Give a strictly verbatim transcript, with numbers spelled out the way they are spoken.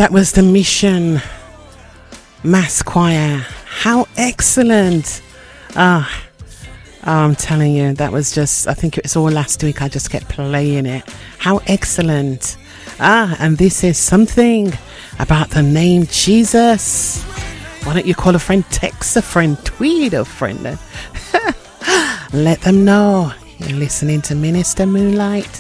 That was the Mission Mass Choir. How excellent. Ah, oh, I'm telling you, that was just, I think it was all last week. I just kept playing it. How excellent. Ah, and this is something about the name Jesus. Why don't you call a friend, text a friend, tweet a friend. Let them know you're listening to Minister Moonlight.